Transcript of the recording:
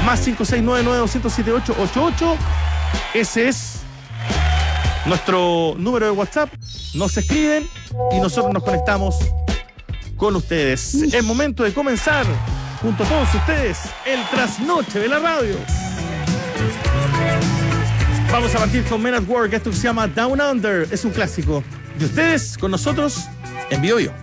Más 569-9207-888. Ese es nuestro número de WhatsApp. Nos escriben y nosotros nos conectamos con ustedes. Es momento de comenzar junto a todos ustedes el trasnoche de la radio. Vamos a partir con Men at Work. Esto que se llama Down Under. Es un clásico. Y ustedes con nosotros en Vivo Yo.